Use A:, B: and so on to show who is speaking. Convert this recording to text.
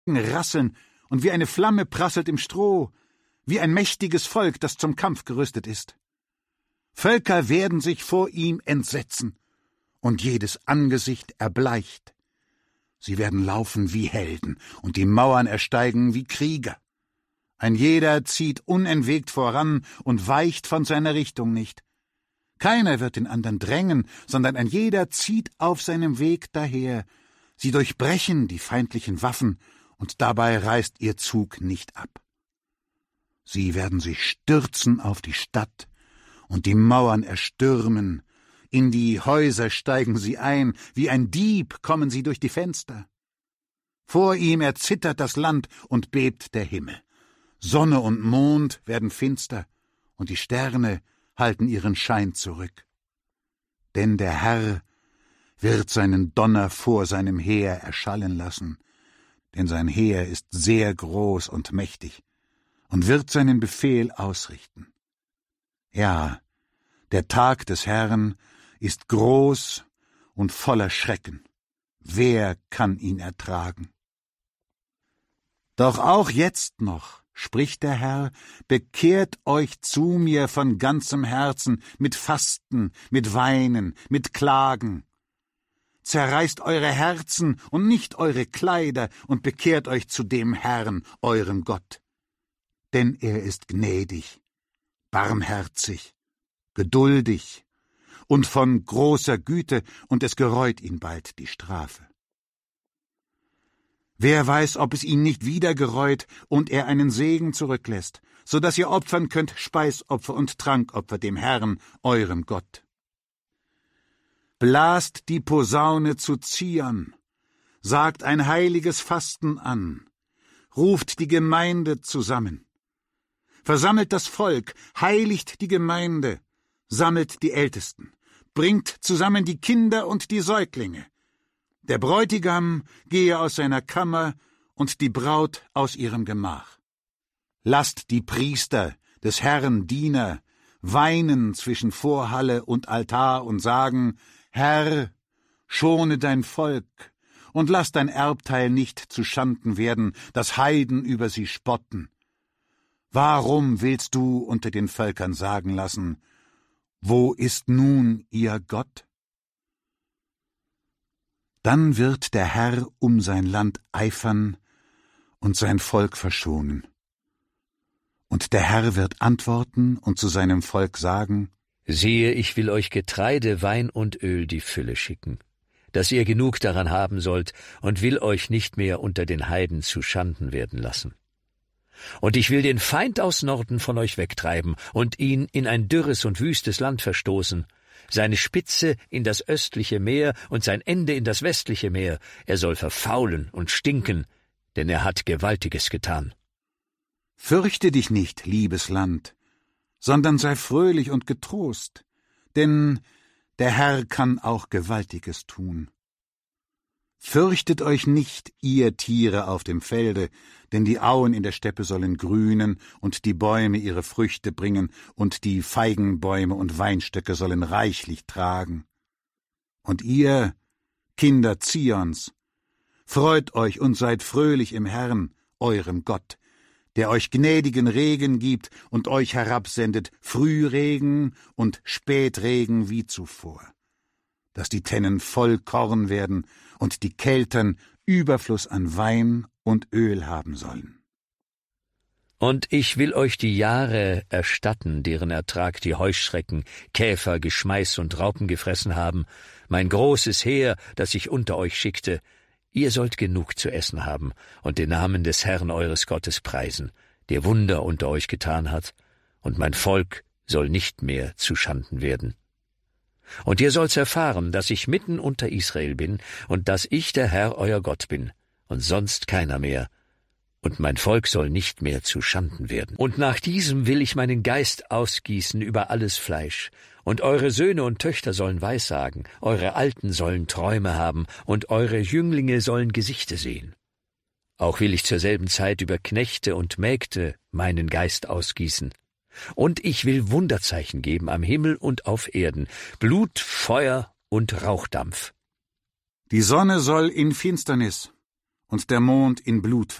A: rasseln, und wie eine Flamme prasselt im Stroh, wie ein mächtiges Volk, das zum Kampf gerüstet ist. Völker werden sich vor ihm entsetzen, und jedes Angesicht erbleicht. Sie werden laufen wie Helden und die Mauern ersteigen wie Krieger. Ein jeder zieht unentwegt voran und weicht von seiner Richtung nicht. Keiner wird den anderen drängen, sondern ein jeder zieht auf seinem Weg daher. Sie durchbrechen die feindlichen Waffen, und dabei reißt ihr Zug nicht ab. Sie werden sich stürzen auf die Stadt und die Mauern erstürmen. In die Häuser steigen sie ein, wie ein Dieb kommen sie durch die Fenster. Vor ihm erzittert das Land und bebt der Himmel. Sonne und Mond werden finster, und die Sterne halten ihren Schein zurück. Denn der Herr wird seinen Donner vor seinem Heer erschallen lassen, denn sein Heer ist sehr groß und mächtig und wird seinen Befehl ausrichten. Ja, der Tag des Herrn ist groß und voller Schrecken. Wer kann ihn ertragen? Doch auch jetzt noch, spricht der Herr, bekehrt euch zu mir von ganzem Herzen, mit Fasten, mit Weinen, mit Klagen. Zerreißt eure Herzen und nicht eure Kleider und bekehrt euch zu dem Herrn, eurem Gott. Denn er ist gnädig, barmherzig, geduldig und von großer Güte, und es gereut ihn bald die Strafe. Wer weiß, ob es ihn nicht wieder gereut und er einen Segen zurücklässt, so dass ihr opfern könnt Speisopfer und Trankopfer dem Herrn, eurem Gott. Blast die Posaune zu Zion, sagt ein heiliges Fasten an, ruft die Gemeinde zusammen. Versammelt das Volk, heiligt die Gemeinde, sammelt die Ältesten, bringt zusammen die Kinder und die Säuglinge. Der Bräutigam gehe aus seiner Kammer und die Braut aus ihrem Gemach. Lasst die Priester, des Herrn Diener, weinen zwischen Vorhalle und Altar und sagen: Herr, schone dein Volk und lass dein Erbteil nicht zu Schanden werden, dass Heiden über sie spotten. Warum willst du unter den Völkern sagen lassen: Wo ist nun ihr Gott? Dann wird der Herr um sein Land eifern und sein Volk verschonen. Und der Herr wird antworten und zu seinem Volk sagen:
B: Siehe, ich will euch Getreide, Wein und Öl die Fülle schicken, dass ihr genug daran haben sollt, und will euch nicht mehr unter den Heiden zu Schanden werden lassen. Und ich will den Feind aus Norden von euch wegtreiben und ihn in ein dürres und wüstes Land verstoßen, seine Spitze in das östliche Meer und sein Ende in das westliche Meer. Er soll verfaulen und stinken, denn er hat Gewaltiges getan.
A: Fürchte dich nicht, liebes Land, sondern sei fröhlich und getrost, denn der Herr kann auch Gewaltiges tun. Fürchtet euch nicht, ihr Tiere auf dem Felde, denn die Auen in der Steppe sollen grünen und die Bäume ihre Früchte bringen und die Feigenbäume und Weinstöcke sollen reichlich tragen. Und ihr, Kinder Zions, freut euch und seid fröhlich im Herrn, eurem Gott, der euch gnädigen Regen gibt und euch herabsendet Frühregen und Spätregen wie zuvor, dass die Tennen voll Korn werden und die Keltern Überfluss an Wein und Öl haben sollen.
B: Und ich will euch die Jahre erstatten, deren Ertrag die Heuschrecken, Käfer, Geschmeiß und Raupen gefressen haben, mein großes Heer, das ich unter euch schickte. Ihr sollt genug zu essen haben und den Namen des Herrn eures Gottes preisen, der Wunder unter euch getan hat, und mein Volk soll nicht mehr zu Schanden werden. Und ihr sollt's erfahren, dass ich mitten unter Israel bin und dass ich der Herr euer Gott bin und sonst keiner mehr. Und mein Volk soll nicht mehr zu Schanden werden. Und nach diesem will ich meinen Geist ausgießen über alles Fleisch. Und eure Söhne und Töchter sollen Weissagen, eure Alten sollen Träume haben und eure Jünglinge sollen Gesichte sehen. Auch will ich zur selben Zeit über Knechte und Mägde meinen Geist ausgießen. Und ich will Wunderzeichen geben am Himmel und auf Erden, Blut, Feuer und Rauchdampf.
A: Die Sonne soll in Finsternis und der Mond in Blut